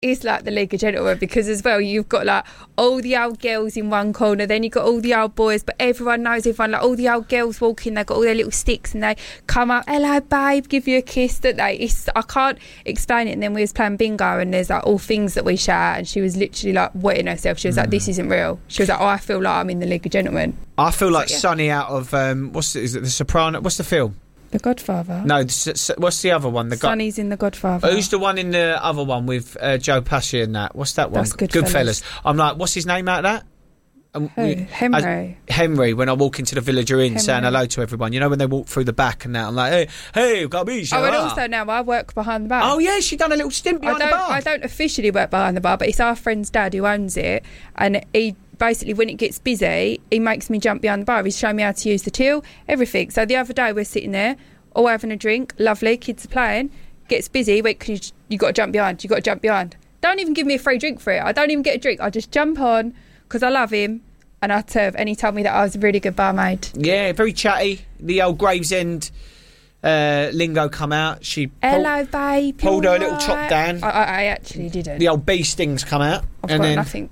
is like the League of Gentlemen, because as well you've got like all the old girls in one corner, then you've got all the old boys, but everyone knows everyone. Like all the old girls walking, they've got all their little sticks and they come up, hello babe, give you a kiss. I can't explain it. And then we was playing bingo and there's like all things that we shout, and she was literally like wetting herself. She was like, this isn't real. She was like, I feel like I'm in the League of Gentlemen. I feel like Sonny out of is it The Soprano? What's the film? The Godfather? No, what's the other one? Sonny's in The Godfather. Who's the one in the other one with Joe Pesci and that? What's that one? That's Goodfellas. I'm like, what's his name out of that? Henry, when I walk into the Villager Inn saying hello to everyone. You know, when they walk through the back and that, I'm like, hey, got me. Oh, and also now I work behind the bar. Oh, yeah, she done a little stint behind the bar. I don't officially work behind the bar, but it's our friend's dad who owns it, and he basically, when it gets busy, he makes me jump behind the bar. He's shown me how to use the till, everything. So the other day we're sitting there, all having a drink, lovely, kids are playing, gets busy, wait, because you got to jump behind. Don't even give me a free drink for it. I don't even get a drink. I just jump on because I love him and I serve. And he told me that I was a really good barmaid. Yeah, very chatty. The old Gravesend lingo come out. She hello, babe. Pulled her little chop down. I actually didn't. The old bee stings come out. I've got nothing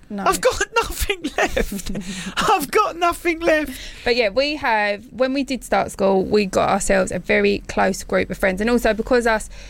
left. But yeah, when we did start school, we got ourselves a very close group of friends. And also because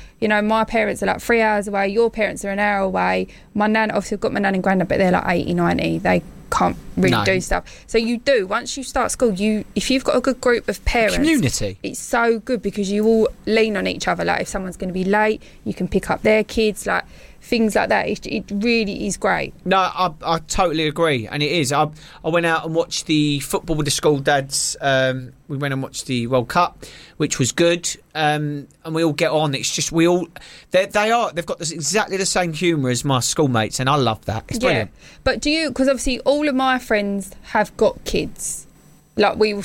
my parents are like 3 hours away, your parents are an hour away. My nan, obviously I've got my nan and granddad, but they're like 80, 90. They can't really do stuff. So you do, once you start school, if you've got a good group of parents, community, it's so good because you all lean on each other. Like if someone's going to be late, you can pick up their kids, like things like that. It really is great. No, I totally agree, and it is. I went out and watched the football with the school dads. We went and watched the World Cup, which was good, and we all get on. It's just they've got exactly the same humour as my schoolmates, and I love that. It's brilliant. But because obviously all of my friends have got kids, like we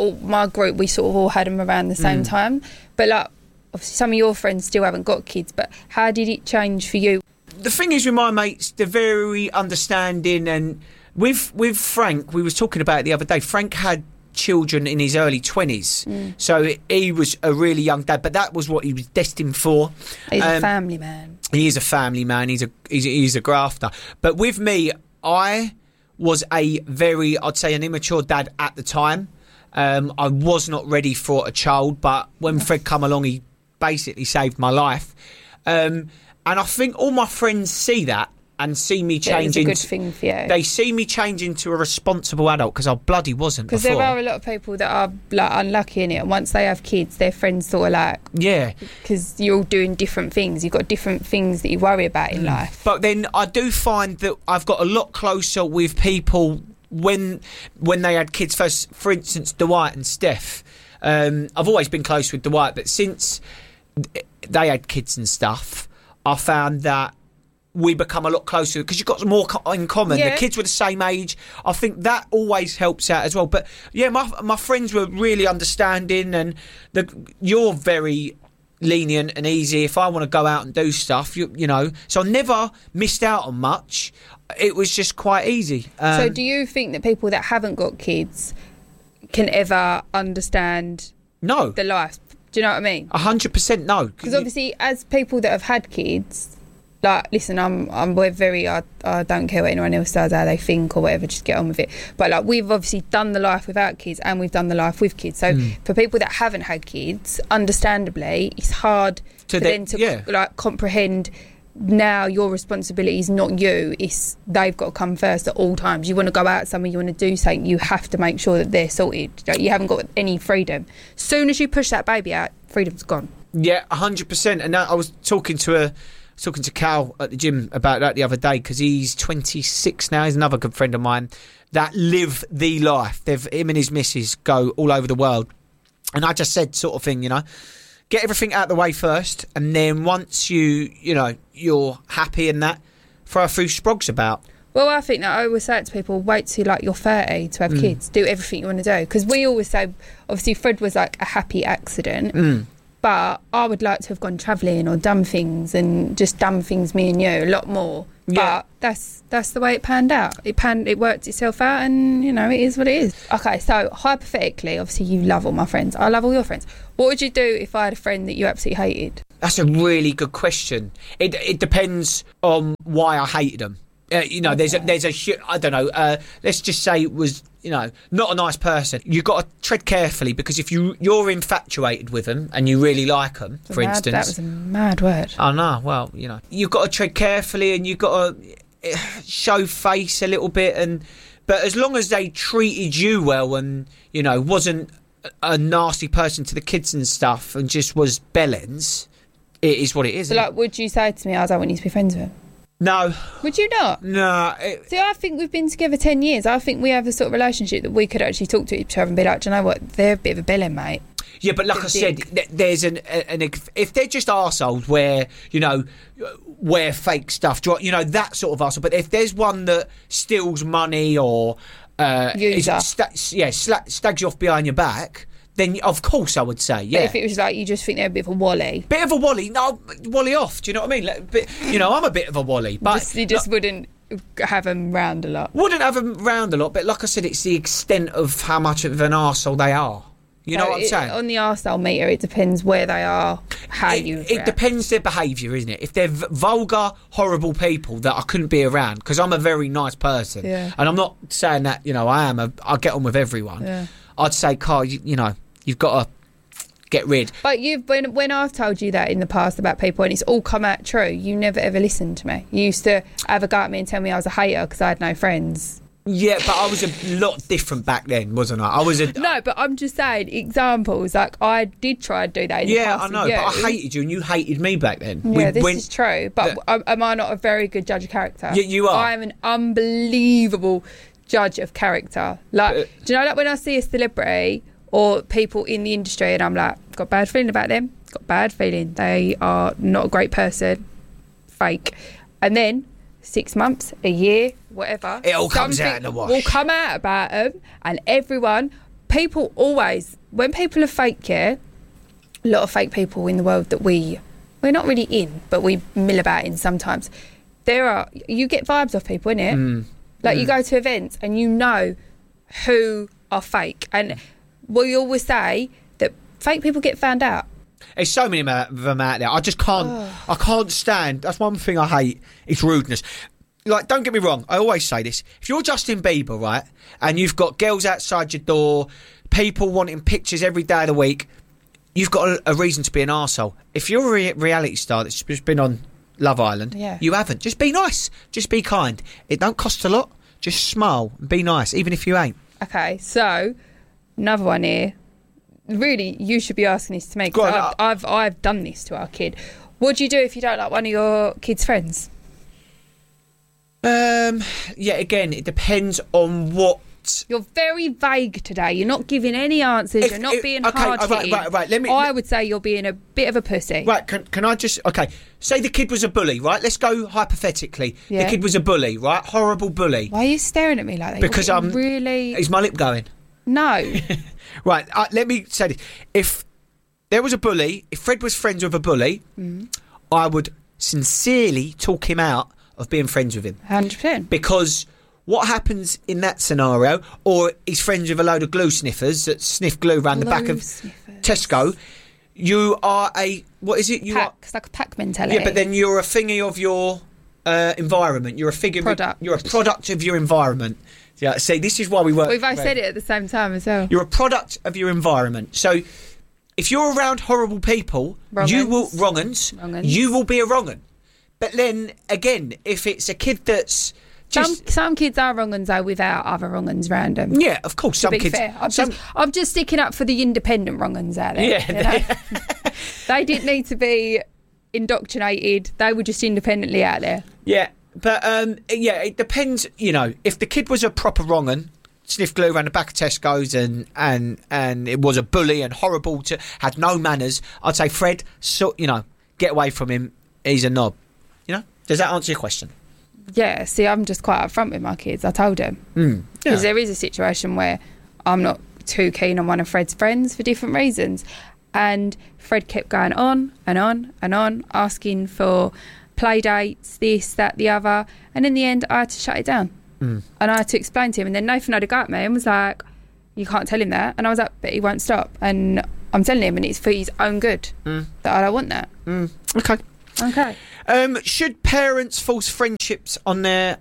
my group, we sort of all had them around the same time, but like obviously some of your friends still haven't got kids, but how did it change for you? The thing is with my mates, they're very understanding, and with Frank, we was talking about it the other day, Frank had children in his early 20s, so he was a really young dad, but that was what he was destined for. He's a family man. He is a family man. He's a grafter. But with me, I was I'd say an immature dad at the time. I was not ready for a child, but when Fred come along, he basically saved my life. And I think all my friends see that and see me change into... It's a good thing for you. They see me change into a responsible adult, because I bloody wasn't before. Because there are a lot of people that are like unlucky in it, and once they have kids, their friends sort of like... Yeah. Because you're all doing different things. You've got different things that you worry about in life. But then I do find that I've got a lot closer with people when they had kids first. For instance, Dwight and Steph. I've always been close with Dwight, but since they had kids and stuff, I found that we become a lot closer because you've got more in common. Yeah. The kids were the same age. I think that always helps out as well. But yeah, my friends were really understanding, and you're very lenient and easy. If I want to go out and do stuff, you know, so I never missed out on much. It was just quite easy. So do you think that people that haven't got kids can ever understand the life? Do you know what I mean? 100% no. Because obviously, as people that have had kids, like, listen, we're very, I don't care what anyone else does, how they think or whatever, just get on with it. But like, we've obviously done the life without kids, and we've done the life with kids. So for people that haven't had kids, understandably, it's hard for them to like comprehend. Now your responsibility is not you, it's they've got to come first at all times. You want to go out somewhere, you want to do something, you have to make sure that they're sorted. You haven't got any freedom. Soon as you push that baby out, freedom's gone. Yeah, 100%. And I was talking to Cal at the gym about that the other day, because he's 26 now. He's another good friend of mine that live the life. Him and his missus go all over the world, and I just said sort of thing, you know, get everything out of the way first, and then once you're happy in that, throw a few sprogs about. Well, I think that I always say it to people, wait till like you're 30 to have kids. Do everything you want to do. Because we always say, obviously Fred was like a happy accident, but I would like to have gone travelling or done things, and just done things, me and you, a lot more. Yeah. But that's the way it panned out. It worked itself out, and you know, it is what it is. Okay, so hypothetically, obviously you love all my friends. I love all your friends. What would you do if I had a friend that you absolutely hated? That's a really good question. It depends on why I hated them. There's a I don't know. Let's just say it was, not a nice person. You've got to tread carefully, because if you're infatuated with them and you really like them, for instance. That was a mad word. I know. Well, you've got to tread carefully, and you've got to show face a little bit. But as long as they treated you well and wasn't a nasty person to the kids and stuff, and just was bellends, it is what it is. So, like, would you say to me, I don't want you to be friends with him? No. Would you not? No. See, I think we've been together 10 years. I think we have the sort of relationship that we could actually talk to each other and be like, do you know what? They're a bit of a bellend, mate. Yeah, but like I said, there's if they're just arseholes where, wear fake stuff, that sort of arsehole. But if there's one that steals money or stags you off behind your back, then of course I would say, yeah. But if it was like you just think they're a bit of a wally. Bit of a wally? No, wally off. Do you know what I mean? I'm a bit of a wally. But you just wouldn't have them round a lot. Wouldn't have them round a lot, but like I said, it's the extent of how much of an arsehole they are. You know what I'm saying? On the arsehole meter, it depends where they are, how you react. It depends their behaviour, isn't it? If they're vulgar, horrible people that I couldn't be around, because I'm a very nice person, and I'm not saying that, I get on with everyone. Yeah. I'd say, Carl, you've got to get rid. But when I've told you that in the past about people and it's all come out true, you never ever listened to me. You used to have a go at me and tell me I was a hater because I had no friends. Yeah, but I was a lot different back then, wasn't I? No, but I'm just saying examples. Like, I did try to do that in the past. Yeah, I know, but I hated you and you hated me back then. Yeah, this is true. But am I not a very good judge of character? Yeah, you are. I'm an unbelievable judge of character. Like, do you know, like when I see a celebrity or people in the industry and I'm like, got a bad feeling about them, got a bad feeling. They are not a great person, fake. And then 6 months, a year, whatever, it all comes out in the wash. Will come out about them, and people always, when people are fake, a lot of fake people in the world that we're not really in, but we mill about in sometimes. You get vibes off people, innit? You go to events and you know who are fake, and we always say that fake people get found out. There's so many of them out there. I just can't. I can't stand. That's one thing I hate. It's rudeness. Like, don't get me wrong. I always say this. If you're Justin Bieber, right, and you've got girls outside your door, people wanting pictures every day of the week, you've got a reason to be an arsehole. If you're a reality star that's just been on Love Island, you haven't. Just be nice. Just be kind. It don't cost a lot. Just smile and be nice, even if you ain't. Okay, so another one here. Really, you should be asking this to me, because I've done this to our kid. What do you do if you don't like one of your kid's friends? Yeah, again, it depends on what. You're very vague today. You're not giving any answers. You're not being hard-hitting. Right. I would say you're being a bit of a pussy. Right, can I just... Okay, say the kid was a bully, right? Let's go hypothetically. Yeah. The kid was a bully, right? Horrible bully. Why are you staring at me like that? Because I'm... Really... Is my lip going? No. Right, let me say this. If there was a bully, if Fred was friends with a bully, I would sincerely talk him out of being friends with him. 100%. Because what happens in that scenario, or he's friends with a load of glue sniffers that sniff glue around the back of Tesco, you are a... What is it? It's like a pack mentality. Yeah, but then you're a thingy of your environment. You're a figure... You're a product of your environment. Yeah, see, this is why we work... We've both said it at the same time as well. You're a product of your environment. So if you're around horrible people, you will... Wrong'uns. You will be a wrong'un. But then, again, if it's a kid that's... Some kids are wrong'uns, though, without other wrong'uns around them. Yeah, of course. Some kids... Fair. I'm just sticking up for the independent wrong'uns out there. Yeah. They didn't need to be indoctrinated. They were just independently out there. Yeah. But, it depends, if the kid was a proper wrong'un, sniffed glue around the back of Tesco's and it was a bully and horrible, had no manners, I'd say, Fred, get away from him, he's a knob. Does that answer your question? Yeah, see, I'm just quite upfront with my kids. I told them. Because there is a situation where I'm not too keen on one of Fred's friends for different reasons. And Fred kept going on and on and on, asking for... play dates, this, that, the other, and in the end I had to shut it down. And I had to explain to him, and then Nathan had a go at me and was like, you can't tell him that, and I was like, but he won't stop, and I'm telling him, and it's for his own good that I don't want that. Okay. Okay. Should parents force friendships on their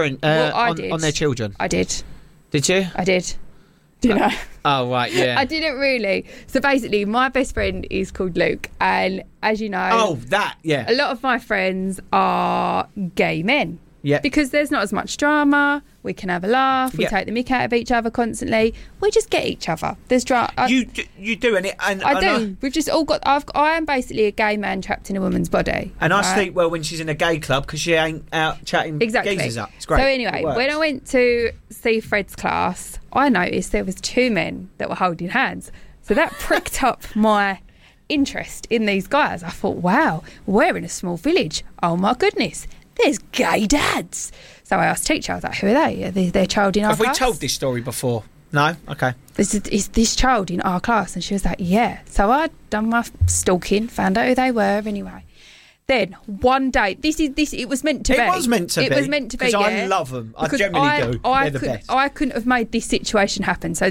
on their children? I did. Did you? I did. Do you know? Oh, right, yeah. I didn't really. So basically, my best friend is called Luke, and as you know... Oh, that, yeah. A lot of my friends are gay men. Yeah. Because there's not as much drama, we can have a laugh, we take the mick out of each other constantly, we just get each other. There's drama. You do, and I do. We've just all got... I am basically a gay man trapped in a woman's body. And I sleep well when she's in a gay club because she ain't out chatting geezers up. It's great. So anyway, when I went to see Fred's class, I noticed there was 2 men that were holding hands. So that pricked up my interest in these guys. I thought, wow, we're in a small village. Oh my goodness, there's gay dads. So I asked teacher, I was like, who are they? Are they their child in our class? Have we told this story before? No? Okay. Is this child in our class? And she was like, yeah. So I'd done my stalking, found out who they were anyway. Then one day, it was meant to be. It was meant to be. It was meant to be, because I love them. I generally do. They're the best. I couldn't have made this situation happen. So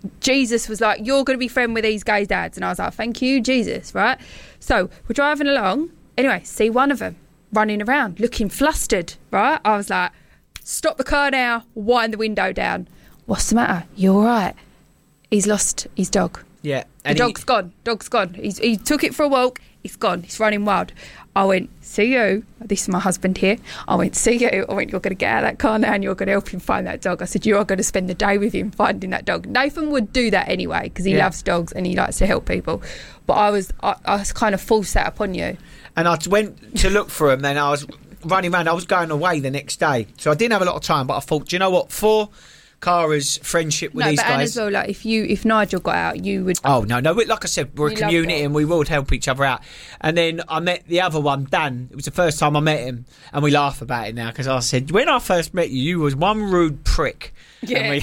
Jesus was like, you're going to be friend with these gay dads. And I was like, thank you, Jesus, right? So we're driving along. Anyway, see one of them running around, looking flustered, right? I was like, stop the car now, wind the window down. What's the matter? You all right? He's lost his dog. Yeah. The dog's gone. Dog's gone. He took it for a walk. He's gone. He's running wild. I went, see you. This is my husband here. I went, see you. I went, you're going to get out of that car now and you're going to help him find that dog. I said, you are going to spend the day with him finding that dog. Nathan would do that anyway because he loves dogs and he likes to help people. But I was kind of forced that upon you. And I went to look for him. Then I was running around. I was going away the next day. So I didn't have a lot of time. But I thought, do you know what? For Cara's friendship with these guys. And as well, like if Nigel got out, you would. Oh no! Like I said, we're a community and we would help each other out. And then I met the other one, Dan. It was the first time I met him, and we laugh about it now because I said, when I first met you, you was one rude prick. Yeah.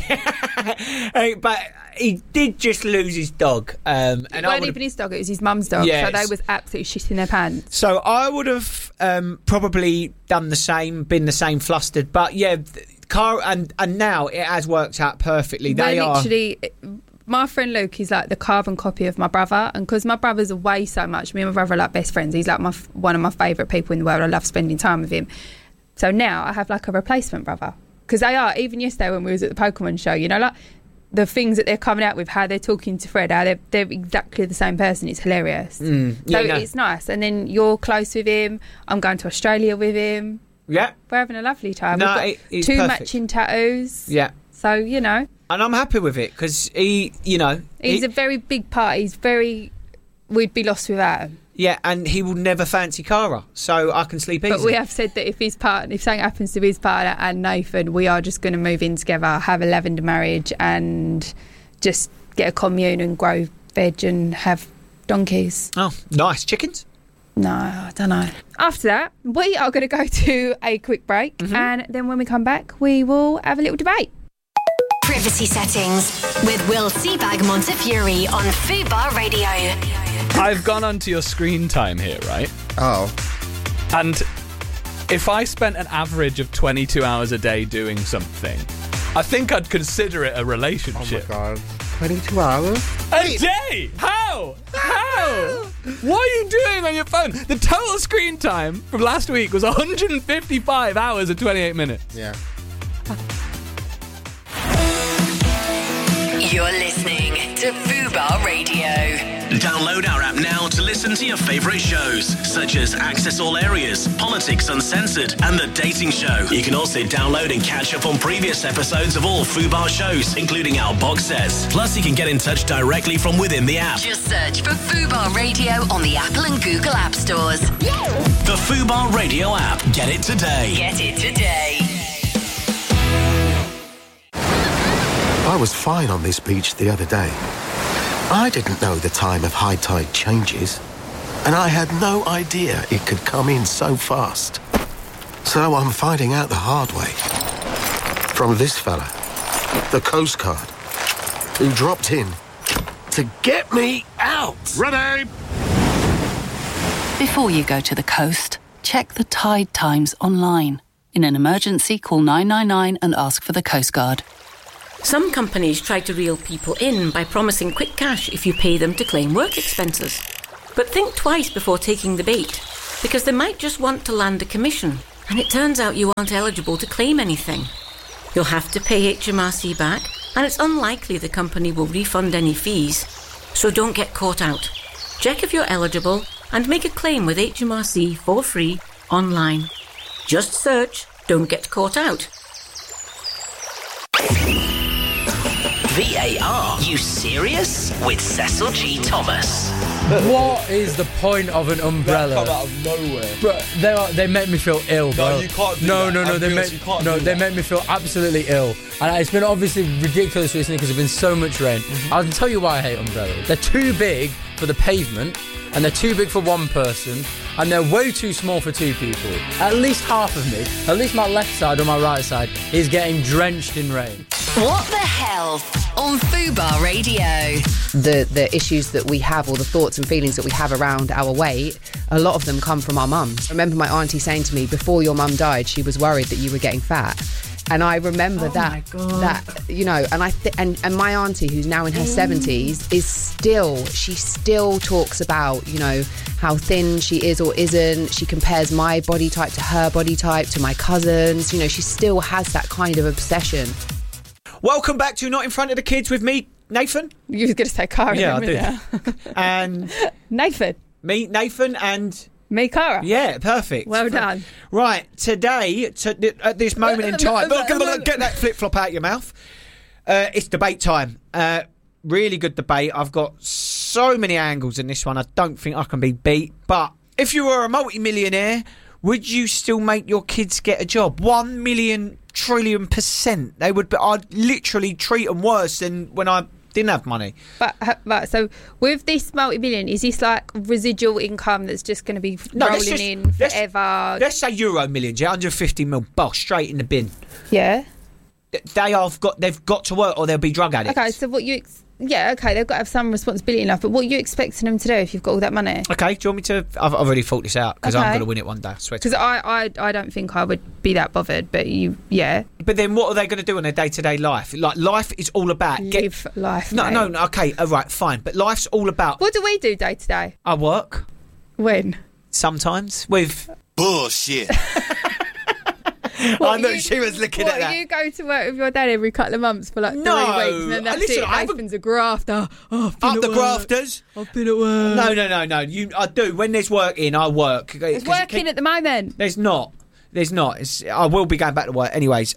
But he did just lose his dog. And it wasn't even his dog; it was his mum's dog. Yes. So they was absolutely shitting their pants. So I would have probably done the same, been the same flustered. But yeah. And now it has worked out perfectly. My friend Luke is like the carbon copy of my brother, and because my brother's away so much, me and my brother are like best friends. He's like one of my favourite people in the world. I love spending time with him. So now I have like a replacement brother, because they are, even yesterday when we was at the Pokemon show, you know, like the things that they're coming out with, how they're talking to Fred, how they're exactly the same person. It's hilarious. It's nice. And then you're close with him. I'm going to Australia with him. Yeah. We're having a lovely time. No, We've got 2 perfect. matching tattoos. Yeah. So, you know. And I'm happy with it because he's a very big part. We'd be lost without him. Yeah, and he will never fancy Cara, so I can sleep easy. But we have said that if something happens to his partner and Nathan, we are just going to move in together, have a lavender marriage and just get a commune and grow veg and have donkeys. Oh, nice. Chickens? No, I don't know. After that, we are going to go to a quick break, and then when we come back, we will have a little debate. Privacy settings with Will Seabag Montefiore on Fubar Radio. I've gone onto your screen time here, right? Oh. And if I spent an average of 22 hours a day doing something, I think I'd consider it a relationship. Oh my God. 22 hours? A day? How? What are you doing on your phone? The total screen time from last week was 155 hours and 28 minutes. Yeah. You're listening to Fubar Radio. Download our app now to listen to your favourite shows, such as Access All Areas, Politics Uncensored, and The Dating Show. You can also download and catch up on previous episodes of all Fubar shows, including our box sets. Plus, you can get in touch directly from within the app. Just search for Fubar Radio on the Apple and Google App Stores. The Fubar Radio app. Get it today. Get it today. I was fine on this beach the other day. I didn't know the time of high tide changes, and I had no idea it could come in so fast. So I'm finding out the hard way. From this fella, the Coast Guard, who dropped in to get me out. Ready! Before you go to the coast, check the tide times online. In an emergency, call 999 and ask for the Coast Guard. Some companies try to reel people in by promising quick cash if you pay them to claim work expenses. But think twice before taking the bait, because they might just want to land a commission, and it turns out you aren't eligible to claim anything. You'll have to pay HMRC back, and it's unlikely the company will refund any fees, so don't get caught out. Check if you're eligible and make a claim with HMRC for free online. Just search "Don't Get Caught Out." VAR, you serious? With Cecil G. Thomas. What is the point of an umbrella? Come out of nowhere. Bro, they make me feel ill, bro. No, you can't do that. They make me feel absolutely ill. And it's been obviously ridiculous recently because there's been so much rain. I'll tell you why I hate umbrellas. They're too big for the pavement, and they're too big for one person, and they're way too small for two people. At least half of me, at least my left side or my right side, is getting drenched in rain. What the hell on Fubar Radio? The issues that we have, or the thoughts and feelings that we have around our weight, a lot of them come from our mums. I remember my auntie saying to me, before your mum died, she was worried that you were getting fat. And I remember that, you know, and and my auntie, who's now in her 70s, she still talks about, you know, how thin she is or isn't. She compares my body type to her body type, to my cousins. You know, she still has that kind of obsession. Welcome back to Not in Front of the Kids with me, Nathan. You was going to say Cara. Yeah, I did. And Nathan. Me, Nathan, and... Me, Cara. Yeah, perfect. Well done. Right, today, at this moment in time... Get that flip-flop out your mouth. It's debate time. Really good debate. I've got so many angles in this one. I don't think I can be beat. But if you were a multi-millionaire, would you still make your kids get a job? 1 million trillion %. They would. I'd literally treat them worse than when I didn't have money. But so with this multi-million, is this like residual income that's just going to be rolling in forever? Let's say Euro millions, yeah, 150 mil, boss, straight in the bin. Yeah. They've got to work or they'll be drug addicts. Okay, so what you... they've got to have some responsibility enough, but what are you expecting them to do if you've got all that money? Okay, do you want me to... I've already thought this out, because I'm going to win it one day, I swear to God. Because I don't think I would be that bothered, but yeah. But then what are they going to do in their day-to-day life? Like, life is all about... Live life, No, okay, all right, fine, but life's all about... What do we do day-to-day? I work. When? Sometimes, with... Bullshit. I know she was looking at that. You go to work with your dad every couple of months for like 3 weeks, and then that's it. Nathan's a grafter. Up the grafters. I've been at work. No. I do. When there's work in, I work. There's working at the moment. There's not. I will be going back to work anyways.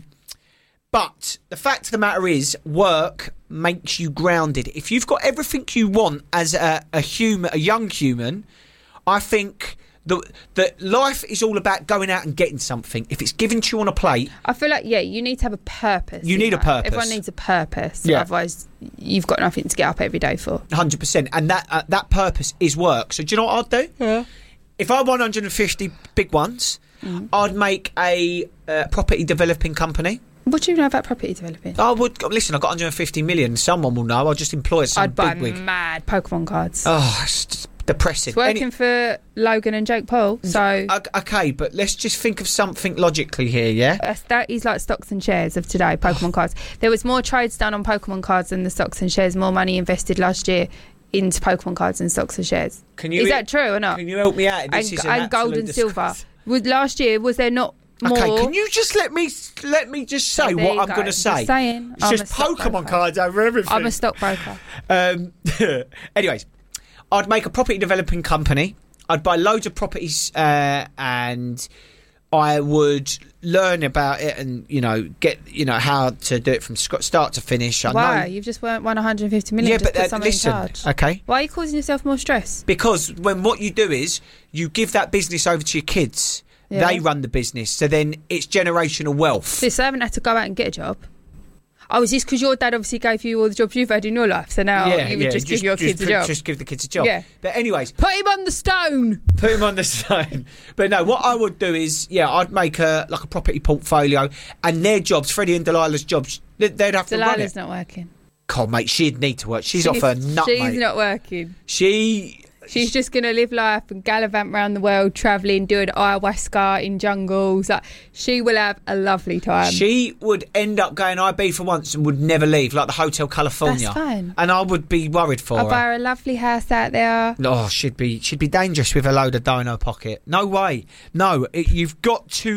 But the fact of the matter is, work makes you grounded. If you've got everything you want as a young human, I think... The life is all about going out and getting something. If it's given to you on a plate... I feel like, you need to have a purpose. You need a purpose. Everyone needs a purpose. Yeah. Otherwise, you've got nothing to get up every day for. 100%. And that purpose is work. So do you know what I'd do? Yeah. If I won 150 big ones, I'd make a property developing company. What do you know about property developing? I would... Listen, I've got 150 million. Someone will know. I'll just employ some bigwig. I'd buy mad Pokemon cards. Oh, it's just depressing. It's working for Logan and Jake Paul, so... Okay, but let's just think of something logically here, yeah? That is like stocks and shares of today, Pokemon cards. There was more trades done on Pokemon cards than the stocks and shares, more money invested last year into Pokemon cards and stocks and shares. Is that true or not? Can you help me out? And gold and silver. Last year, was there not more? Okay, can you just let me just say what I'm going to say? Just saying. It's just Pokemon cards over everything. I'm a stockbroker. Anyways, I'd make a property developing company. I'd buy loads of properties and I would learn about it and, get, how to do it from start to finish. Why? You've just won 150 million. Yeah, but listen, okay. Why are you causing yourself more stress? Because what you do is you give that business over to your kids. Yeah. They run the business. So then it's generational wealth. So I haven't had to go out and get a job. Oh, is this because your dad obviously gave you all the jobs you've had in your life? So now you would just give your kids a job? Just give the kids a job. Yeah. But anyways... Put him on the stone! But no, what I would do is, I'd make a property portfolio and their jobs, Freddie and Delilah's jobs, they'd have to run it. Delilah's not working. God, mate, she'd need to work. She's off her nut, She's mate. not working. She She's just going to live life and gallivant around the world, travelling, doing ayahuasca in jungles. Like, she will have a lovely time. She would end up going IB for once and would never leave, like the Hotel California. That's fine. And I would be worried for I'll her. buy her a lovely house out there. Oh, she'd be dangerous with a load of dough in her pocket. No way. No, you've got to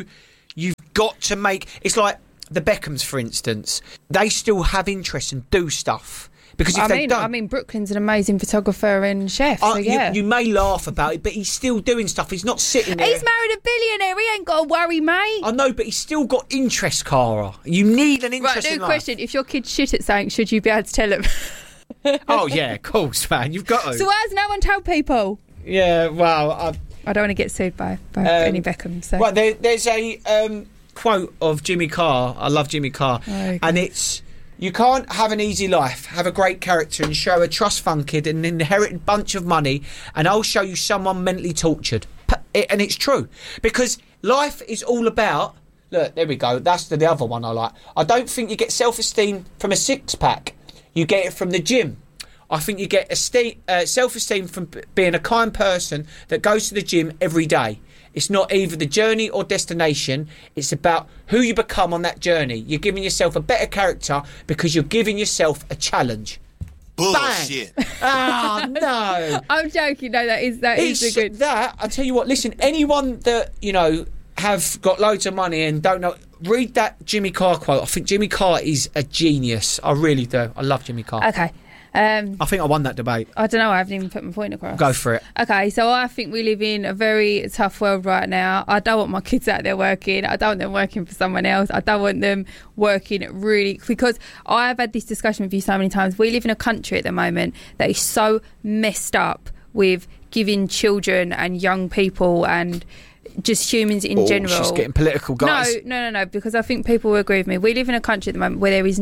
make. It's like the Beckhams, for instance. They still have interest and do stuff. Because if they don't, I mean, Brooklyn's an amazing photographer and chef. So yeah, you may laugh about it, but he's still doing stuff. He's not sitting there. He's married a billionaire. He ain't got to worry, mate. I know, but he's still got interest, Cara. You need an interest Right, in new life. question. If your kid's shit at something, should you be able to tell them? Oh, yeah, of course, man. You've got to. So why has no one told people? Yeah, well, I don't want to get sued by any Beckham. So. Right, there's a quote of Jimmy Carr. I love Jimmy Carr. Okay. And it's, you can't have an easy life, have a great character and show a trust funded and inherited bunch of money, and I'll show you someone mentally tortured. And it's true. Because life is all about... Look, there we go. That's the other one I like. I don't think you get self-esteem from a six-pack. You get it from the gym. I think you get self-esteem from being a kind person that goes to the gym every day. It's not either the journey or destination. It's about who you become on that journey. You're giving yourself a better character because you're giving yourself a challenge. Bullshit. Oh, no. I'm joking. No, that is a good... That, I'll tell you what, listen, anyone that, have got loads of money and don't know, read that Jimmy Carr quote. I think Jimmy Carr is a genius. I really do. I love Jimmy Carr. Okay. I think I won that debate. I don't know. I haven't even put my point across. Go for it. Okay, so I think we live in a very tough world right now. I don't want my kids out there working. I don't want them working for someone else. I don't want them working really... Because I have had this discussion with you so many times. We live in a country at the moment that is so messed up with giving children and young people and just humans in general... She's getting political, guys. No, because I think people will agree with me. We live in a country at the moment where there's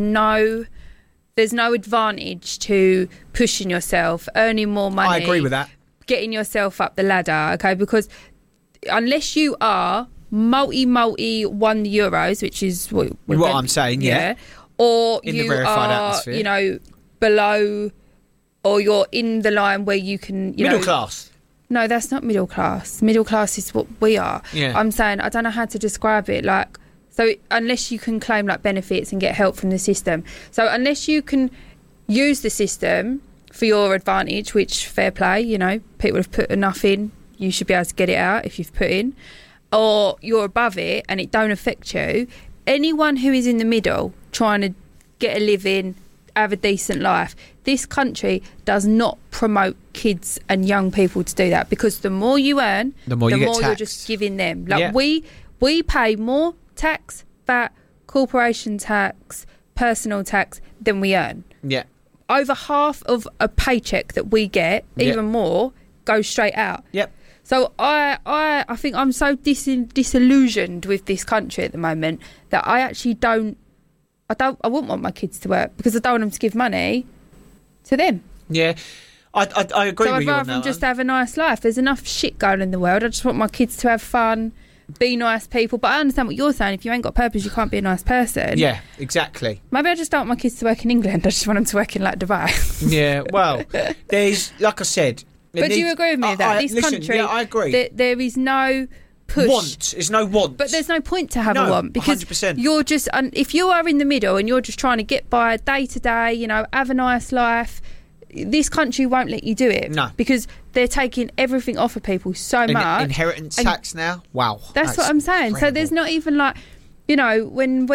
no advantage to pushing yourself, earning more money. I agree with that. Getting yourself up the ladder, okay? Because unless you are multi won the Euros, which is what I'm saying, yeah. Or in you the rarefied are, atmosphere. Below, or you're in the line where you can, middle class. No, that's not middle class. Middle class is what we are. Yeah. I'm saying, I don't know how to describe it, like... So unless you can claim like benefits and get help from the system. So unless you can use the system for your advantage, which fair play, people have put enough in, you should be able to get it out if you've put in, or you're above it and it don't affect you. Anyone who is in the middle trying to get a living, have a decent life, this country does not promote kids and young people to do that, because the more you earn, the more you're just giving them. Like we pay more tax, VAT, corporation tax, personal tax than we earn. Yeah. Over half of a paycheck that we get, even more, goes straight out. Yep. So I think I'm so disillusioned with this country at the moment that I actually I wouldn't want my kids to work because I don't want them to give money to them. Yeah. I agree with you on I'd rather them that just one. have a nice life. There's enough shit going in the world. I just want my kids to have fun, be nice people. But I understand what you're saying. If you ain't got purpose, you can't be a nice person. Yeah, exactly. Maybe I just don't want my kids to work in England. I just want them to work in like Dubai. Yeah, well, there's, like I said... But do you agree with me with that? This country... Yeah, I agree. There is no push. There's no want. But there's no point to have a want. Because 100%. You're just... if you are in the middle and you're just trying to get by day to day, have a nice life... This country won't let you do it. No. Because they're taking everything off of people so much. Inheritance tax now? Wow. That's what I'm saying. Incredible. So there's not even like, when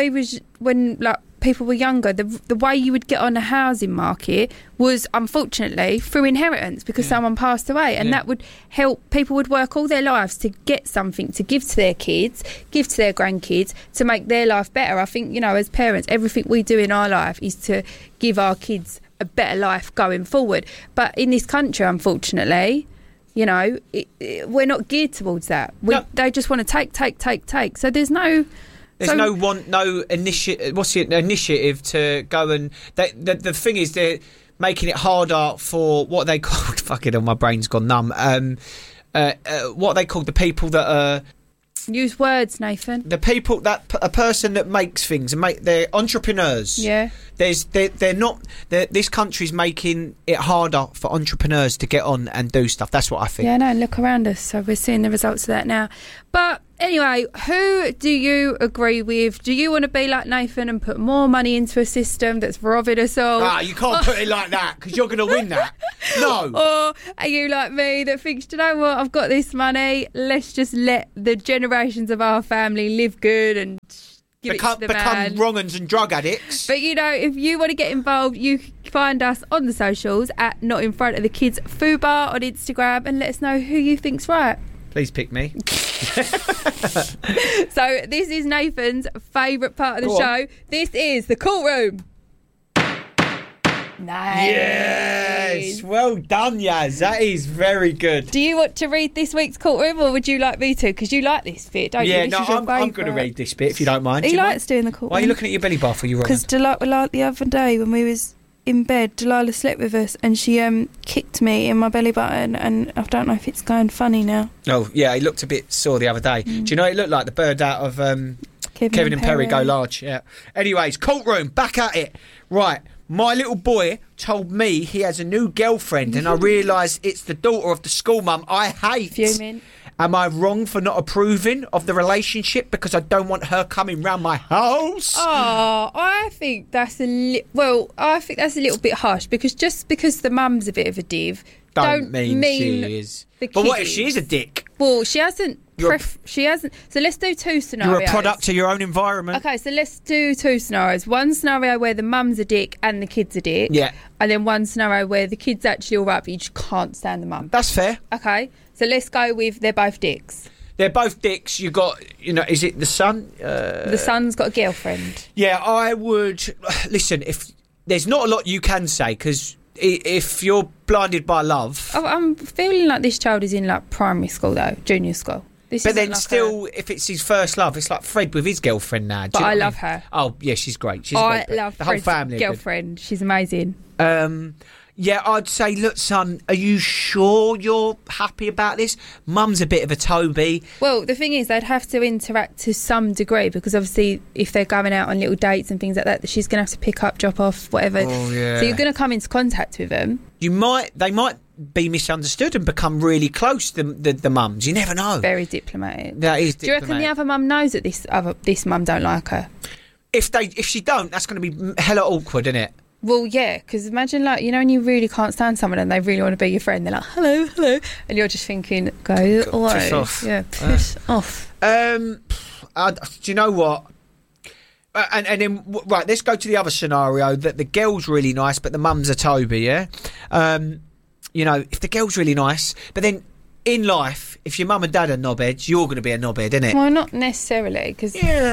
people were younger, the way you would get on a housing market was unfortunately through inheritance because someone passed away, and that would help. People would work all their lives to get something to give to their kids, give to their grandkids, to make their life better. I think, as parents, everything we do in our life is to give our kids a better life going forward. But in this country, unfortunately, we're not geared towards that. They just want to take. So there's no... There's no initiative. What's it? Initiative to go and the thing is they're making it harder for what they called. Fucking hell, my brain's gone numb. What they called the people that are Use words, Nathan. The people a person that makes things and they're entrepreneurs. Yeah. This country's making it harder for entrepreneurs to get on and do stuff. That's what I think. Yeah, no, look around us. So we're seeing the results of that now. But anyway, who do you agree with? Do you want to be like Nathan and put more money into a system that's robbing us all? You can't put it like that because you're going to win that. No. Or are you like me that thinks, do you know what, I've got this money, let's just let the generations of our family live good and become wrong-uns and drug addicts. But you know, if you want to get involved, you can find us on the socials at Not In Front of the Kids Fubar on Instagram and let us know who you think's right. Please pick me. So this is Nathan's favourite part of the show. This is the courtroom. Nice. Yes. Well done, Yaz. That is very good. Do you want to read this week's courtroom or would you like me to? Because you like this bit, don't you? Yeah, This no, is your I'm favourite. going to read this bit if you don't mind. He Do you likes doing the courtroom. Why are you looking at your belly button for you, Because like the other day when we was in bed, Delilah slept with us and she kicked me in my belly button and I don't know if it's going funny now. Oh, yeah, he looked a bit sore the other day. Do you know it looked like the bird out of Kevin and Perry Go Large? Yeah. Anyways, courtroom, back at it. Right. My little boy told me he has a new girlfriend and I realise it's the daughter of the school mum I hate. Fuming. Am I wrong for not approving of the relationship because I don't want her coming round my house? Oh, I think that's a little bit harsh because just because the mum's a bit of a div don't mean she is. But what if she is a dick? Well, she hasn't. She hasn't. So let's do two scenarios. You're a product of your own environment. Okay, so let's do two scenarios. One scenario where the mum's a dick and the kid's a dick. Yeah. And then one scenario where the kid's actually all right, but you just can't stand the mum. That's fair. Okay, so let's go with they're both dicks. They're both dicks. You got, is it the son? The son's got a girlfriend. Yeah, I would listen. If there's not a lot you can say because if you're blinded by love, I'm feeling like this child is in like primary school though, junior school. But then still, if it's his first love, it's like Fred with his girlfriend now. But I love her. Oh, yeah, she's great. She's I great. love the whole Fred's family. girlfriend. She's amazing. Yeah, I'd say, look, son, are you sure you're happy about this? Mum's a bit of a Toby. Well, the thing is, they'd have to interact to some degree because obviously if they're going out on little dates and things like that, she's going to have to pick up, drop off, whatever. Oh, yeah. So you're going to come into contact with them. They might be misunderstood and become really close, the mums. You never know. Very diplomatic. That is diplomatic. Do you reckon the other mum knows that this mum don't like her? If she don't, that's going to be hella awkward, isn't it? Well, yeah, because imagine when you really can't stand someone and they really want to be your friend, they're like, hello, and you're just thinking, go away. Piss off. Yeah, piss off. Do you know what? And then, right, let's go to the other scenario that the girl's really nice, but the mum's a Toby, yeah? If the girl's really nice, but then in life, if your mum and dad are knobheads, you're going to be a knobhead, innit? Well, not necessarily, because,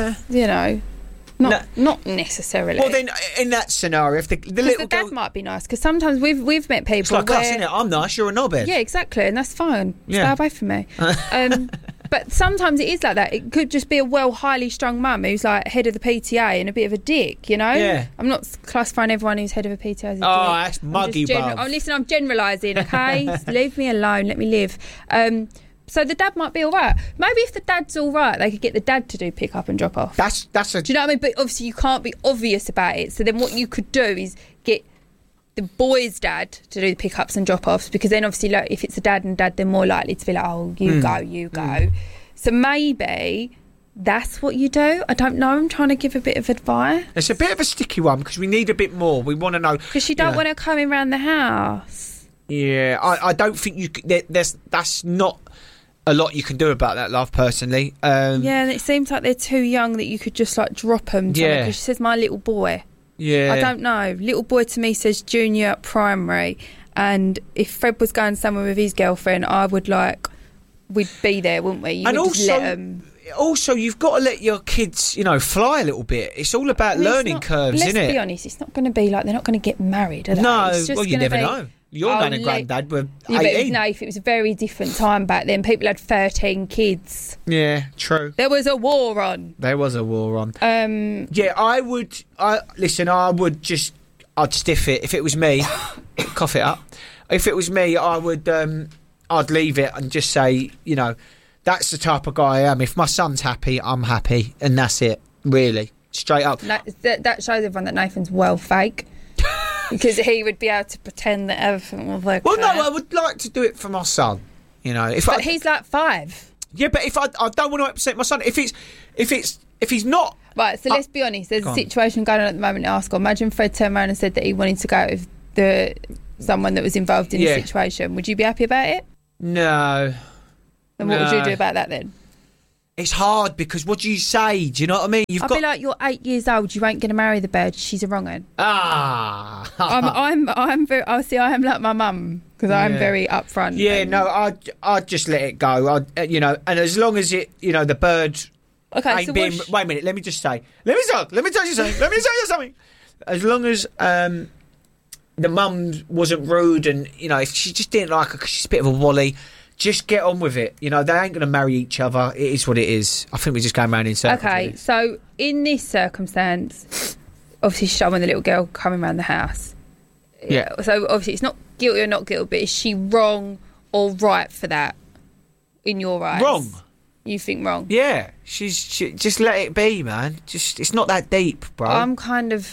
not necessarily. Well, then, in that scenario, if the little dad might be nice, because sometimes we've met people it's like us, innit? I'm nice, you're a knobhead. Yeah, exactly, and that's fine. Yeah. Stay away from me. But sometimes it is like that. It could just be a highly strung mum who's like head of the PTA and a bit of a dick, you know? Yeah. I'm not classifying everyone who's head of a PTA as a dick. Oh, that's muggy, bruv. Listen, I'm generalising, okay? Leave me alone, let me live. So the dad might be all right. Maybe if the dad's all right, they could get the dad to do pick up and drop off. Do you know what I mean? But obviously you can't be obvious about it. So then what you could do is get the boy's dad to do the pickups and drop-offs, because then obviously if it's a dad and dad, they're more likely to be like, oh, you go. So maybe that's what you do. I don't know. I'm trying to give a bit of advice. It's a bit of a sticky one because we need a bit more. We want to know. Because you don't want to come in around the house. Yeah, I don't think you. That's not a lot you can do about that, love, personally. Yeah, and it seems like they're too young that you could just drop them. Yeah. Because she says my little boy. Yeah. I don't know. Little boy to me says junior primary, and if Fred was going somewhere with his girlfriend, I would we'd be there, wouldn't we? You and would also, just let them. Also, you've got to let your kids, fly a little bit. It's all about learning curves, isn't it? Let's be honest. It's not going to be they're not going to get married, are they? No. It's just well, you never know. Your nan and granddad were 18. It was a very different time back then. People had 13 kids. Yeah, true. There was a war on. Yeah, I would. I'd stiff it if it was me. Cough it up. If it was me, I would. I'd leave it and just say, That's the type of guy I am. If my son's happy, I'm happy, and that's it. Really, straight up. That shows everyone that Nathan's well fake. Because he would be able to pretend that everything was okay. Well, no, I would like to do it for my son. You know, but he's like 5. Yeah, but if I don't want to upset my son. If he's not right. So let's be honest. There's a situation going on at the moment in our school. Imagine Fred turned around and said that he wanted to go with someone that was involved in the situation. Would you be happy about it? No. And what would you do about that then? It's hard because what do you say? Do you know what I mean? I'd be like, you're 8 years old. You ain't going to marry the bird. She's a wrong un. I'm very. I am like my mum because I'm very upfront. Yeah, no, I'd just let it go. And as long as it, the bird. Okay, ain't so being, wait a minute. Let me tell you something. As long as the mum wasn't rude, and if she just didn't like her because she's a bit of a wally. Just get on with it. They ain't going to marry each other. It is what it is. I think we're just going around in circles. Okay, so in this circumstance, obviously she's showing the little girl coming around the house. Yeah. So obviously it's not guilty or not guilty, but is she wrong or right for that in your eyes? Wrong. You think wrong? Yeah. She just let it be, man. It's not that deep, bro. I'm kind of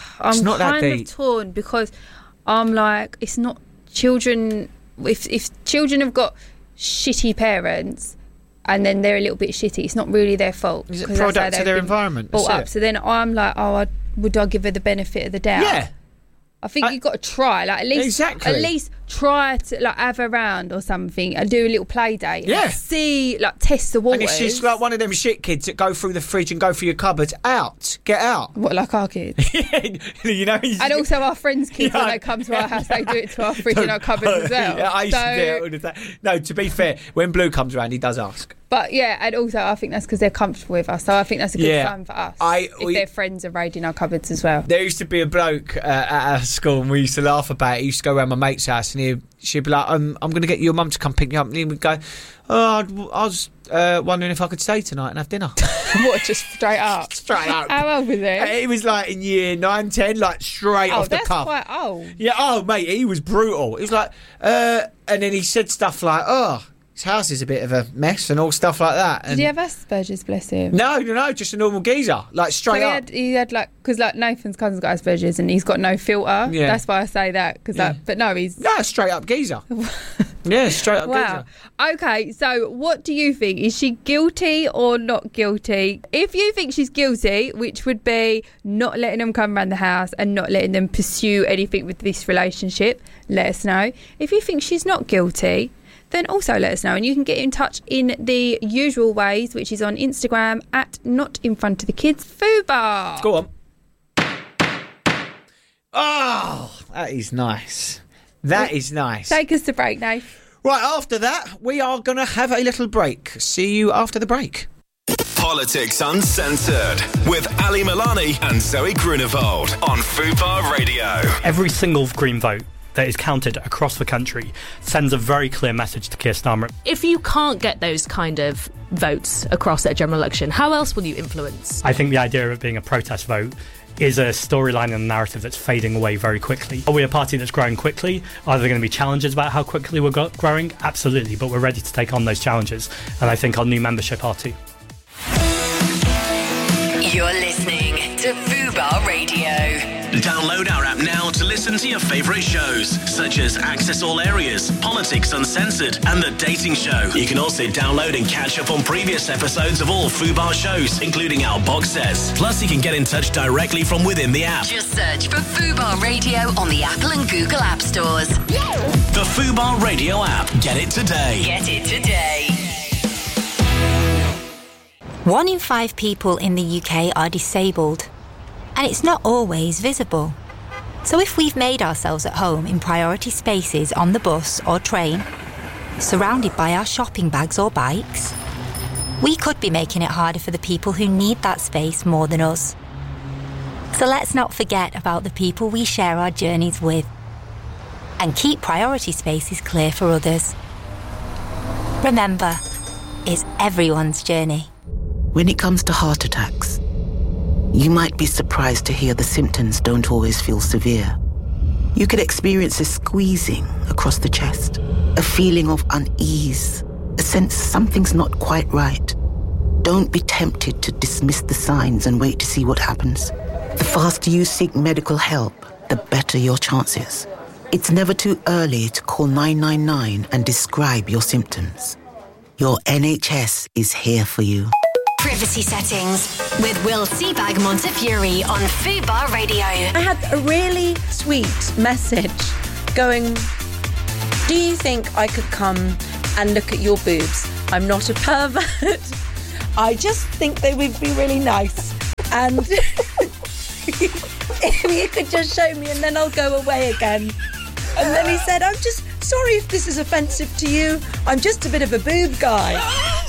torn because I'm like, it's not children. If children have got shitty parents and then they're a little bit shitty, it's not really their fault. Is it product of their environment? Brought up. So then I'm like, would I give her the benefit of the doubt? Yeah. I think you've got to try, like at least try to like have her around or something and do a little play date. Yeah. And see, like test the waters. And if she's like one of them shit kids that go through the fridge and go through your cupboards, get out. What, like our kids? And also our friends' kids when they come to our house, they do it to our fridge and our cupboards as well. Yeah, I used to do it all the time. No, to be fair, when Blue comes around, he does ask. But yeah, and also I think that's because they're comfortable with us, so I think that's a good sign for us. If their friends are raiding our cupboards as well. There used to be a bloke at our school, and we used to laugh about it. He used to go around my mate's house, and she'd be like, "I'm going to get your mum to come pick me up," and he would go, "Oh, I was wondering if I could stay tonight and have dinner." What? Just straight up? Straight up. How old was he? He was like in year 9, 10, like straight off the cuff. Oh, that's quite old. Yeah. Oh, mate, he was brutal. He was like, and then he said stuff like, "Oh, his house is a bit of a mess," and all stuff like that. And did he have Asperger's, bless him? No, just a normal geezer, like straight up. He had like, because like Nathan's cousin's got Asperger's and he's got no filter. Yeah. That's why I say that, because but no, he's straight up geezer. Yeah, straight up geezer. Okay, so what do you think? Is she guilty or not guilty? If you think she's guilty, which would be not letting them come around the house and not letting them pursue anything with this relationship, let us know. If you think she's not guilty, then also let us know, and you can get in touch in the usual ways, which is on Instagram at Not In Front of the Kids Fubar. Go on. Oh, that is nice. That is nice. Take us to break, Nate. Right, after that, we are going to have a little break. See you after the break. Politics Uncensored with Ali Milani and Zoe Grunewald on Fubar Radio. Every single Green vote that is counted across the country sends a very clear message to Keir Starmer. If you can't get those kind of votes across at a general election, how else will you influence? I think the idea of it being a protest vote is a storyline and a narrative that's fading away very quickly. Are we a party that's growing quickly? Are there going to be challenges about how quickly we're growing? Absolutely, but we're ready to take on those challenges, and I think our new membership are too. You're listening to Fubar Radio. Download our app now to listen to your favourite shows, such as Access All Areas, Politics Uncensored, and The Dating Show. You can also download and catch up on previous episodes of all Fubar shows, including our box sets. Plus, you can get in touch directly from within the app. Just search for Fubar Radio on the Apple and Google App Stores. The Fubar Radio app. Get it today. Get it today. 1 in 5 people in the UK are disabled, and it's not always visible. So if we've made ourselves at home in priority spaces on the bus or train, surrounded by our shopping bags or bikes, we could be making it harder for the people who need that space more than us. So let's not forget about the people we share our journeys with, and keep priority spaces clear for others. Remember, it's everyone's journey. When it comes to heart attacks, you might be surprised to hear the symptoms don't always feel severe. You could experience a squeezing across the chest, a feeling of unease, a sense something's not quite right, don't be tempted to dismiss the signs and wait to see what happens. The faster you seek medical help, the better your chances. It's never too early to call 999 and describe your symptoms. Your NHS is here for you. Privacy Settings with Will Seabag Montefiore on Fubar Radio. I had a really sweet message going, do you think I could come and look at your boobs? I'm not a pervert. I just think they would be really nice. And if you could just show me and then I'll go away again. And then he said, I'm just sorry if this is offensive to you. I'm just a bit of a boob guy.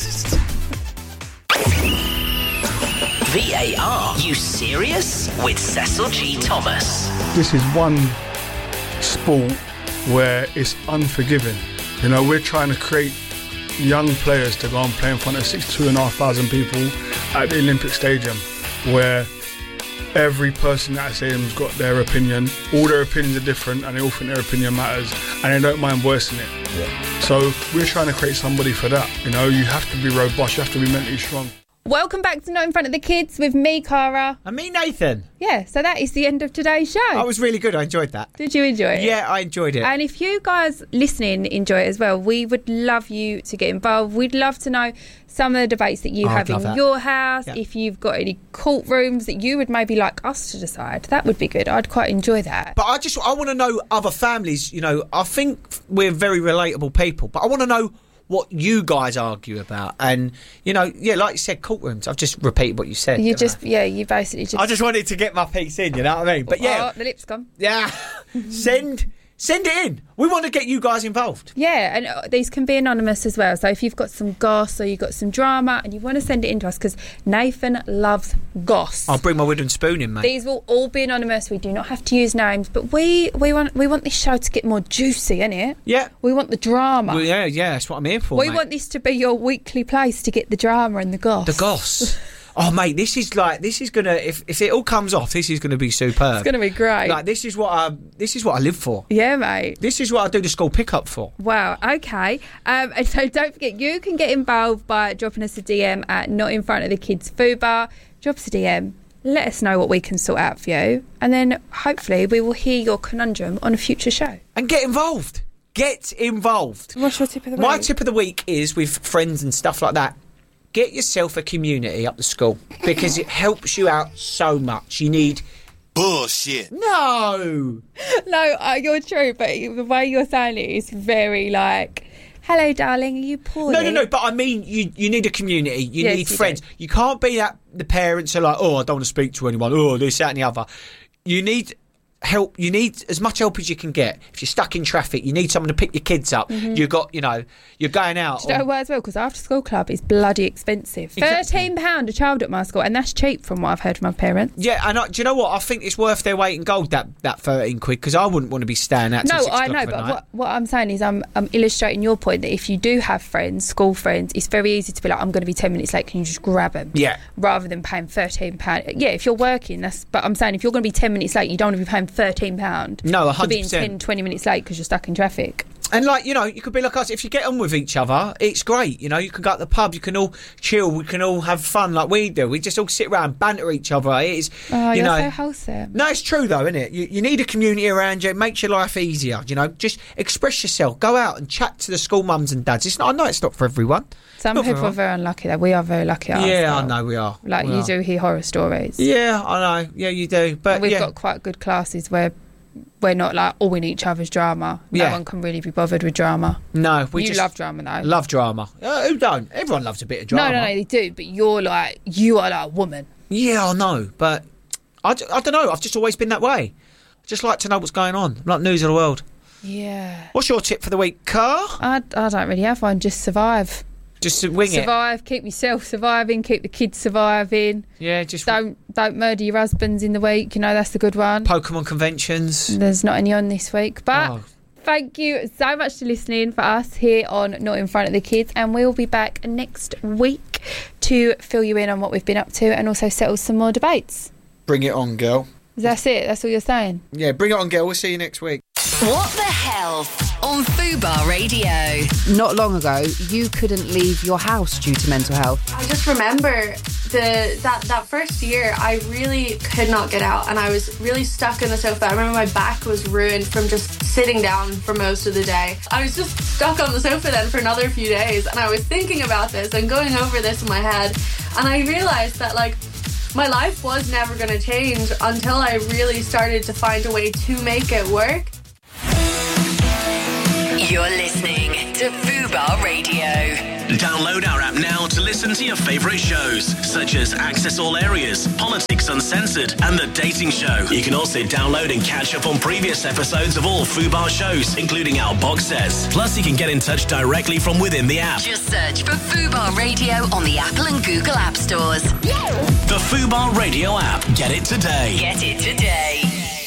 VAR, you serious? With Cecil G. Thomas. This is one sport where it's unforgiving. You know, we're trying to create young players to go and play in front of 62,500 people at the Olympic Stadium, where every person at the stadium's got their opinion. All their opinions are different and they all think their opinion matters and they don't mind voicing it. Yeah. So we're trying to create somebody for that. You know, you have to be robust, you have to be mentally strong. Welcome back to Not in Front of the Kids with me, Cara. And me, Nathan. Yeah, so that is the end of today's show. That was really good. I enjoyed that. Did you enjoy it? Yeah, I enjoyed it. And if you guys listening enjoy it as well, we would love you to get involved. We'd love to know some of the debates that you have in your house. Yeah. If you've got any courtrooms that you would maybe like us to decide, that would be good. I'd quite enjoy that. But I want to know other families. You know, I think we're very relatable people, but I want to know what you guys argue about. And, you know, yeah, like you said, courtrooms. I've just repeated what you said. You basically just... I just wanted to get my piece in, you know what I mean? But yeah. Oh, the lip's gone. Yeah. Send it in. We want to get you guys involved. Yeah, and these can be anonymous as well. So if you've got some goss or you've got some drama and you want to send it in to us, because Nathan loves goss. I'll bring my wooden spoon in, mate. These will all be anonymous. We do not have to use names, but we want this show to get more juicy, innit? Yeah. We want the drama. Well, yeah, that's what I'm here for, We want this to be your weekly place to get the drama and the goss. The goss. Oh, mate, this is gonna. If it all comes off, this is gonna be superb. It's gonna be great. Like this is what I live for. Yeah, mate. This is what I do the school pickup for. Wow. Okay. And so don't forget, you can get involved by dropping us a DM at Not in Front of the Kids Fubar. Drop us a DM. Let us know what we can sort out for you, and then hopefully we will hear your conundrum on a future show. And get involved. Get involved. What's your tip of the week? My tip of the week is with friends and stuff like that. Get yourself a community up the school because it helps you out so much. You need... Bullshit. No, you're true, but the way you're saying it is very like, hello, darling, are you poorly? No, but I mean, you need a community. You need friends. You can't be that the parents are like, oh, I don't want to speak to anyone. Oh, this, that and the other. You need help. You need as much help as you can get. If you're stuck in traffic, you need someone to pick your kids up. Mm-hmm. You're going out. Do you know what as well? Because after school club is bloody expensive. Exactly. £13 a child at my school, and that's cheap from what I've heard from my parents. Yeah, and do you know what? I think it's worth their weight in gold, that 13 quid, because I wouldn't want to be staying out till 6 o'clock. No, I know, but what I'm saying is I'm illustrating your point that if you do have friends, school friends, it's very easy to be like, I'm going to be 10 minutes late, can you just grab them? Yeah. Rather than paying £13. Yeah, if you're working, but I'm saying if you're going to be 10 minutes late, you don't want to be paying £13. No, 100%. For being 10, 20 minutes late because you're stuck in traffic. And you could be like us. If you get on with each other, it's great. You can go to the pub. You can all chill. We can all have fun like we do. We just all sit around, banter each other. It's you're so wholesome. No, it's true though, isn't it? You need a community around you. It makes your life easier. Just express yourself. Go out and chat to the school mums and dads. I know it's not for everyone. Some people are very unlucky though. We are very lucky. Yeah, I know we are. You do hear horror stories. Yeah, I know. Yeah, you do. But we've got quite good classes where we're not like all in each other's drama. No one can really be bothered with drama. No, you love drama though. Love drama. Who don't? Everyone loves a bit of drama. No, they do. But you are like a woman. Yeah, I know. But I don't know. I've just always been that way. I just like to know what's going on. I'm like news of the world. Yeah. What's your tip for the week, Car? I don't really have one. Just survive. Just to wing survive, keep yourself surviving, keep the kids surviving. Yeah, just don't murder your husbands in the week. That's the good one. Pokemon conventions. There's not any on this week, but thank you so much for listening for us here on Not in Front of the Kids, and we'll be back next week to fill you in on what we've been up to and also settle some more debates. Bring it on, girl. That's it. That's all you're saying. Yeah, bring it on, girl. We'll see you next week. What the Health on Fubar Radio. Not long ago, you couldn't leave your house due to mental health. I just remember that first year, I really could not get out, and I was really stuck in the sofa. I remember my back was ruined from just sitting down for most of the day. I was just stuck on the sofa then for another few days, and I was thinking about this and going over this in my head, and I realised that, like, my life was never going to change until I really started to find a way to make it work. You're listening to Fubar Radio. Download our app now to listen to your favourite shows, such as Access All Areas, Politics Uncensored, and The Dating Show. You can also download and catch up on previous episodes of all Fubar shows, including our box sets. Plus, you can get in touch directly from within the app. Just search for Fubar Radio on the Apple and Google App Stores. The Fubar Radio app. Get it today. Get it today.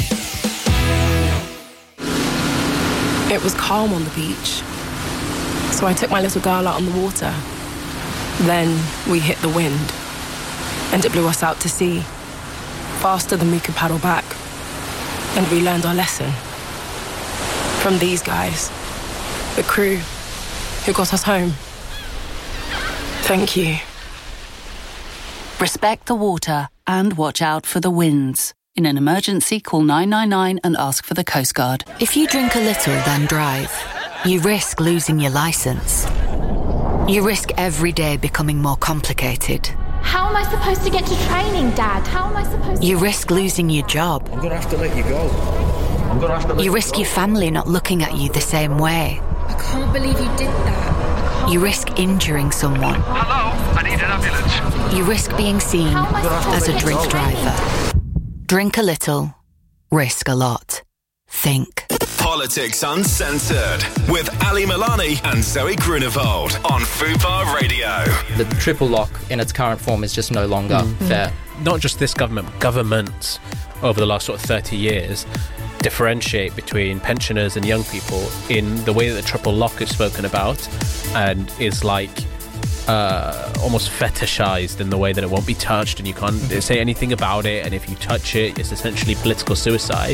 It was calm on the beach, so I took my little girl out on the water. Then we hit the wind, and it blew us out to sea, faster than we could paddle back. And we learned our lesson from these guys, the crew who got us home. Thank you. Respect the water and watch out for the winds. In an emergency, call 999 and ask for the Coast Guard. If you drink a little, then drive, you risk losing your licence. You risk every day becoming more complicated. How am I supposed to get to training, Dad? How am I supposed to... You risk losing your job. I'm going to have to let you go. You risk your family not looking at you the same way. I can't believe you did that. You risk injuring someone. Hello, I need an ambulance. You risk being seen as a drink driver. Drink a little, risk a lot. Think. Politics Uncensored with Ali Milani and Zoe Grunewald on Fubar Radio. The triple lock in its current form is just no longer fair. Not just this government, but governments over the last sort of 30 years differentiate between pensioners and young people in the way that the triple lock is spoken about and is like almost fetishized in the way that it won't be touched and you can't say anything about it, and if you touch it, it's essentially political suicide.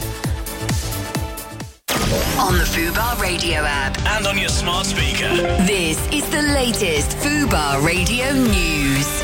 On the Fubar Radio app. And on your smart speaker. This is the latest Fubar Radio news.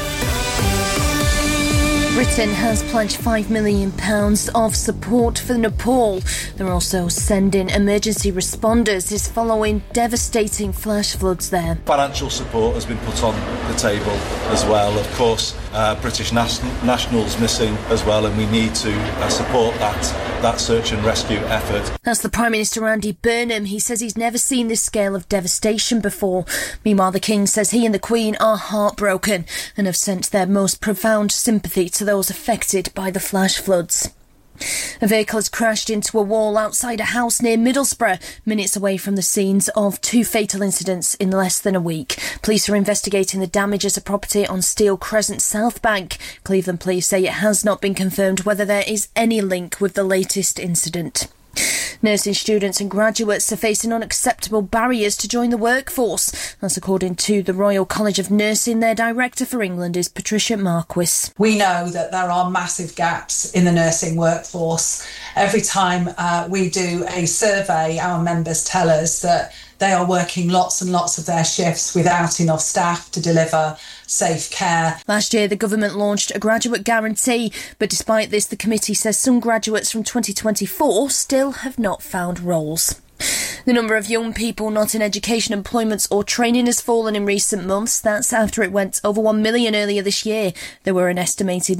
Britain has pledged £5 million of support for Nepal. They're also sending emergency responders. This following devastating flash floods there. Financial support has been put on the table as well. Of course, British nationals missing as well, and we need to support that search and rescue effort. That's the Prime Minister Andy Burnham. He says he's never seen this scale of devastation before. Meanwhile, the King says he and the Queen are heartbroken and have sent their most profound sympathy to those affected by the flash floods. A vehicle has crashed into a wall outside a house near Middlesbrough, minutes away from the scenes of 2 fatal incidents in less than a week. Police are investigating the damage at a property on Steel Crescent South Bank. Cleveland police say it has not been confirmed whether there is any link with the latest incident. Nursing students and graduates are facing unacceptable barriers to join the workforce. That's according to the Royal College of Nursing. Their director for England is Patricia Marquis. We know that there are massive gaps in the nursing workforce. Every time we do a survey, our members tell us that they are working lots and lots of their shifts without enough staff to deliver safe care. Last year, the government launched a graduate guarantee, but despite this, the committee says some graduates from 2024 still have not found roles. The number of young people not in education, employment or training has fallen in recent months. That's after it went over 1 million earlier this year. There were an estimated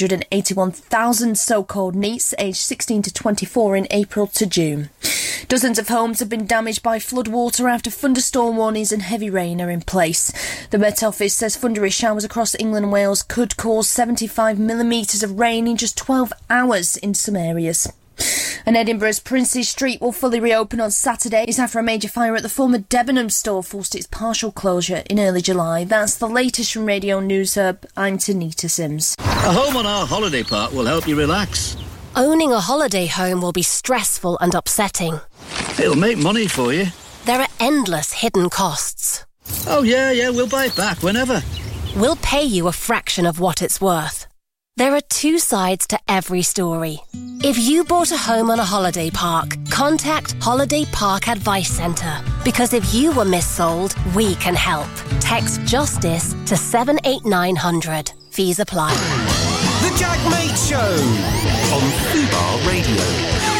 981,000 so-called NEETs aged 16 to 24 in April to June. Dozens of homes have been damaged by floodwater after thunderstorm warnings and heavy rain are in place. The Met Office says thundery showers across England and Wales could cause 75 millimetres of rain in just 12 hours in some areas. And Edinburgh's Princes Street will fully reopen on Saturday. It's after a major fire at the former Debenhams store forced its partial closure in early July. That's the latest from Radio News Hub. I'm Tanita Sims. A home on our holiday park will help you relax. Owning a holiday home will be stressful and upsetting. It'll make money for you. There are endless hidden costs. Oh, yeah, we'll buy it back whenever. We'll pay you a fraction of what it's worth. There are two sides to every story. If you bought a home on a holiday park, contact Holiday Park Advice Centre. Because if you were missold, we can help. Text JUSTICE to 78900. Fees apply. The Jack Mate Show on Fubar Radio.